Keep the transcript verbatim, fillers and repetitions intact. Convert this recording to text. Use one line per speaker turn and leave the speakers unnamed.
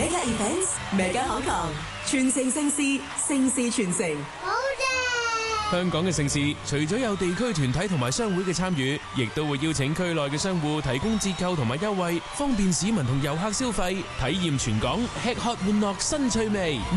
Mega Events Mega Hong Kong，傳承盛事，盛事傳承。
好正！
香港嘅盛事，除咗有地區團體同埋商會嘅參與，亦都會邀請區內嘅商戶提供折扣同埋優惠，方便市民同遊客消費，體驗全港吃喝玩樂新趣味。